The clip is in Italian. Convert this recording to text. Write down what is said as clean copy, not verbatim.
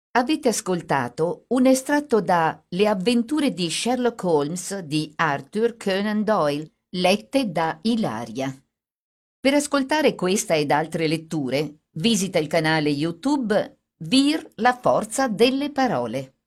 Avete ascoltato un estratto da Le avventure di Sherlock Holmes di Arthur Conan Doyle, lette da Ilaria. Per ascoltare questa ed altre letture, visita il canale YouTube Vir la forza delle parole.